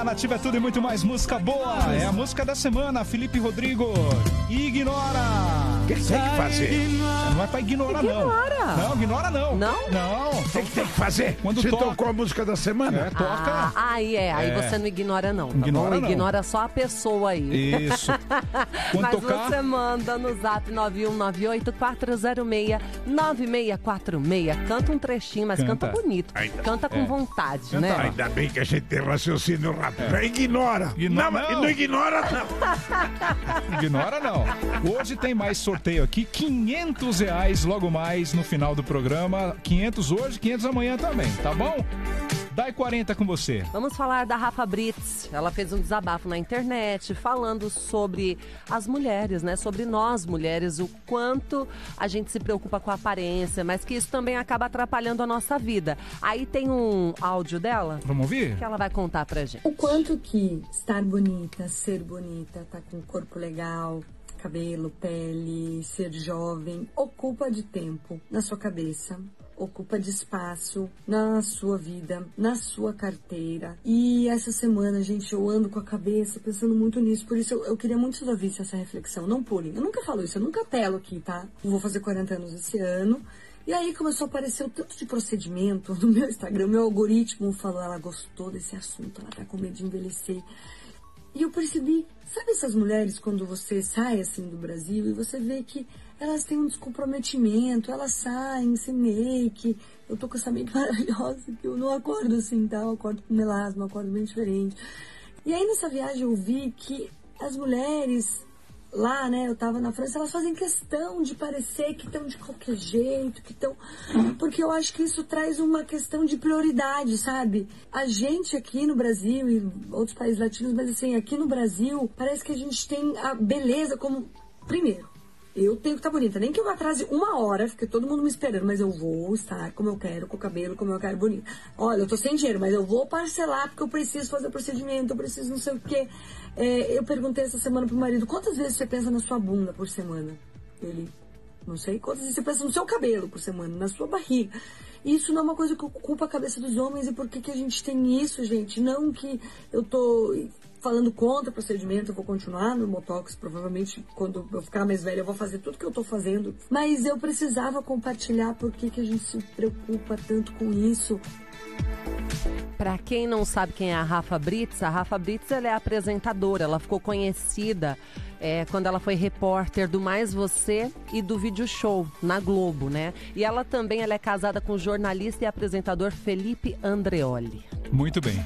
Nativa é tudo e muito mais música boa. É a música da semana, Felipe Rodrigo. Ignora. O que tem que fazer? Não é pra ignorar, não. Não, ignora não. Não? O que tem que fazer? Quando você toca... tocou a música da semana? Toca. Aí você não ignora não, tá Ignora bom? não. Ignora só a pessoa aí. Isso. Mas tocar... você manda no zap 91984069646. Canta um trechinho, mas canta bonito. Canta com vontade, né? Ainda bem que a gente tem raciocínio rápido. Ignora. Não ignora não. Ignora não. Hoje tem mais sorteio aqui, R$500 logo mais no final do programa. 500 hoje, 500 amanhã também, tá bom? Dai 40 com você. Vamos falar da Rafa Brits. Ela fez um desabafo na internet falando sobre as mulheres, né? Sobre nós mulheres, o quanto a gente se preocupa com a aparência, mas que isso também acaba atrapalhando a nossa vida. Aí tem um áudio dela. Vamos ouvir? Que ela vai contar pra gente. O quanto que estar bonita, ser bonita, tá com um corpo legal, cabelo, pele, ser jovem, ocupa de tempo na sua cabeça. Ocupa de espaço na sua vida, na sua carteira. E essa semana, gente, eu ando com a cabeça pensando muito nisso. Por isso eu queria muito que vocês ouvissem essa reflexão. Não pulem. Eu nunca falo isso, eu nunca apelo aqui, tá? Eu vou fazer 40 anos esse ano. E aí começou a aparecer o tanto de procedimento no meu Instagram. Meu algoritmo falou, ela gostou desse assunto, ela tá com medo de envelhecer. E eu percebi, sabe essas mulheres quando você sai assim do Brasil e você vê que elas têm um descomprometimento, elas saem sem make. Eu tô com essa make maravilhosa que eu não acordo assim, tá? Eu acordo com melasma, eu acordo bem diferente. E aí nessa viagem eu vi que as mulheres lá, né, eu tava na França, elas fazem questão de parecer que estão de qualquer jeito, que estão... Porque eu acho que isso traz uma questão de prioridade, sabe? A gente aqui no Brasil e outros países latinos, mas assim, aqui no Brasil, parece que a gente tem a beleza como... Primeiro, eu tenho que estar bonita, nem que eu atrase 1 hora, fica todo mundo me esperando, mas eu vou estar como eu quero, com o cabelo como eu quero, bonito. Olha, eu tô sem dinheiro, mas eu vou parcelar porque eu preciso fazer procedimento, eu preciso não sei o quê. Eu perguntei essa semana pro marido, quantas vezes você pensa na sua bunda por semana? Ele, não sei, quantas vezes você pensa no seu cabelo por semana, na sua barriga. Isso não é uma coisa que ocupa a cabeça dos homens, e por que a gente tem isso, gente? Não que eu tô... falando contra o procedimento, eu vou continuar no Botox, provavelmente quando eu ficar mais velha eu vou fazer tudo que eu tô fazendo. Mas eu precisava compartilhar por que a gente se preocupa tanto com isso. Pra quem não sabe quem é a Rafa Brits ela é apresentadora, ela ficou conhecida quando ela foi repórter do Mais Você e do Vídeo Show na Globo, né? E ela também é casada com o jornalista e apresentador Felipe Andreoli. Muito bem.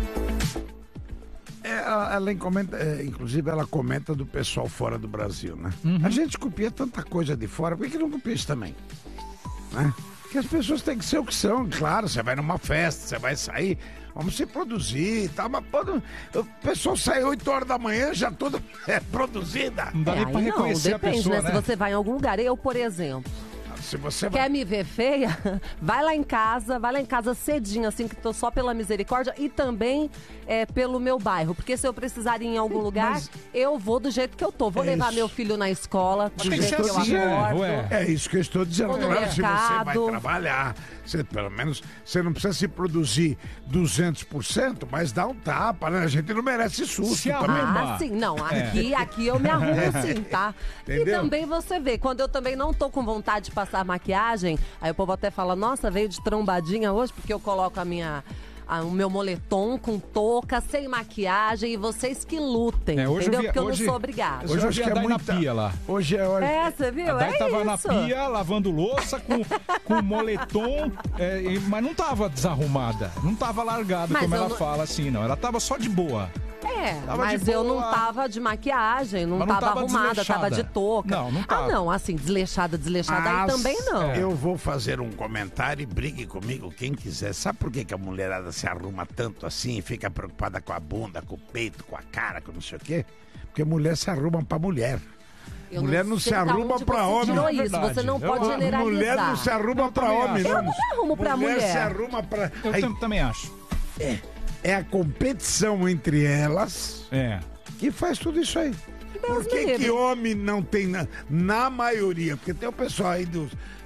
Ela comenta, inclusive ela comenta do pessoal fora do Brasil, né? A gente copia tanta coisa de fora, por que não copia isso também? Né? Porque as pessoas têm que ser o que são, claro, você vai numa festa, você vai sair, vamos se produzir e tal, mas o pessoal sai 8 horas da manhã já toda produzida. Não dá nem pra reconhecer depende, a pessoa, né? né? Se você vai em algum lugar, eu, por exemplo... Se você Quer me ver feia? Vai lá em casa cedinho, assim, que tô só pela misericórdia, e também pelo meu bairro. Porque se eu precisar ir em algum lugar, eu vou do jeito que eu tô. Vou levar meu filho na escola, do jeito que eu acordo. É isso que eu estou dizendo. Claro, se você vai mercado. trabalhar, pelo menos você não precisa se produzir 200%, mas dá um tapa, né? A gente não merece susto Se também. arruma. Ah, sim. Não, aqui eu me arrumo sim, tá? Entendeu? E também você vê, quando eu também não tô com vontade de passar maquiagem, aí o povo até fala, nossa, veio de trombadinha hoje, porque eu coloco o meu moletom com touca, sem maquiagem, e vocês que lutem, entendeu? Porque eu não sou obrigada. Hoje eu acho vi que a Dai na muita... pia lá. Hoje é hora... Você viu? A Dai tava na isso. pia, lavando louça, com moletom, mas não tava desarrumada. Não tava largada, Mas como eu ela não- fala assim, não. Ela tava só de boa. Tava Mas de eu não boa. tava de maquiagem, não Mas não tava tava arrumada, desleixada. tava de touca. Não tava. Ah, não, assim, desleixada, aí também não. Eu vou fazer um comentário e brigue comigo quem quiser. Sabe por que a mulherada se arruma tanto assim e fica preocupada com a bunda, com o peito, com a cara, com não sei o quê? Porque mulher se arruma pra mulher. Eu mulher não sei se da arruma onde pra você homem. tirou É isso, verdade. você não pode Eu- generalizar. Mulher não se arruma pra também homem, acho. não. Eu não me arrumo pra mulher. se arruma pra... Eu Aí, também acho. é a competição entre elas que faz tudo isso aí. Deus Por me que livre. homem não tem na maioria? Porque tem o pessoal aí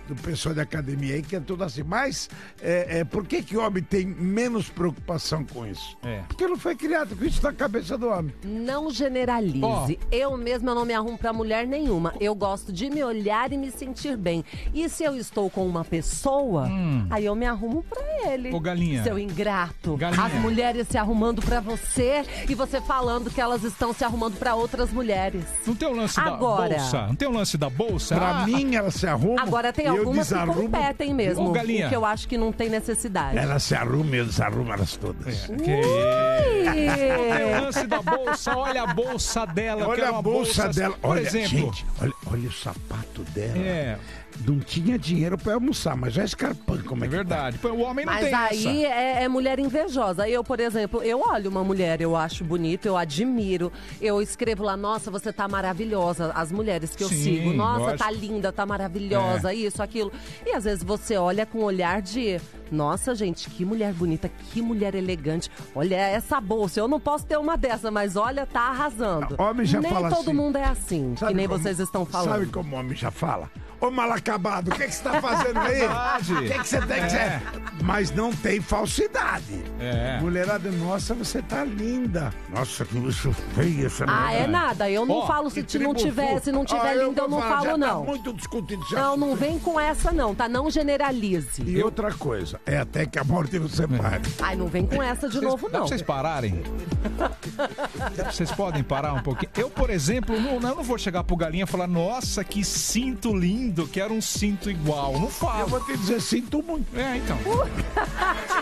do pessoal de academia aí, que é tudo assim. Mas por que o homem tem menos preocupação com isso? Porque não foi criado com isso na cabeça do homem. Não generalize. Eu mesma não me arrumo pra mulher nenhuma. Eu gosto de me olhar e me sentir bem. E se eu estou com uma pessoa, aí eu me arrumo pra ele. Ô, Galinha. Seu ingrato. Galinha. As mulheres se arrumando pra você e você falando que elas estão se arrumando pra outras mulheres. Não tem o lance da Agora. bolsa? Não tem o lance da bolsa? Pra mim, ela se arruma. Agora tem e eu algumas que desarrumo. competem mesmo. Ô, Galinha. O que eu acho que não tem necessidade. Ela se arruma e eu desarrumo elas todas. Tem Ui. o lance da bolsa, olha a bolsa dela. eu Olha quero a uma bolsa dela. Por Olha, exemplo. gente, olha o sapato dela. Não tinha dinheiro pra almoçar, mas já escarpando como É é que verdade. O homem não Mas tem aí essa. é mulher invejosa. Eu, por exemplo, eu olho uma mulher, eu acho bonito, eu admiro. Eu escrevo lá, nossa, você tá maravilhosa. As mulheres que eu Sim, sigo, nossa, lógico. tá linda, tá maravilhosa, isso, aquilo. E às vezes você olha com um olhar de, nossa, gente, que mulher bonita, que mulher elegante. Olha essa bolsa, eu não posso ter uma dessa, mas olha, tá arrasando. Homem já nem fala todo assim. mundo é assim, Sabe que nem como- vocês estão falando. Sabe como o homem já fala? Ô mal acabado, o que você tá fazendo aí? Verdade. O que você tem que ser? Mas não tem falsidade. Mulherada, nossa, você tá linda. Nossa, que bicho feio essa mulher. Ah, é nada. Eu não falo se não tiver, se não tiver linda, eu não falo, não. Tá muito discutido esse Não, assunto. não vem com essa não, tá? Não generalize. E outra coisa, é até que a morte nos separe. Ai, não vem com essa de novo, Dá pra não. vocês pararem? Vocês podem parar um pouquinho? Eu, por exemplo, eu não vou chegar pro Galinha e falar, nossa, que cinto lindo, quero um cinto igual. Não Eu falo. vou te dizer, sinto muito. Então.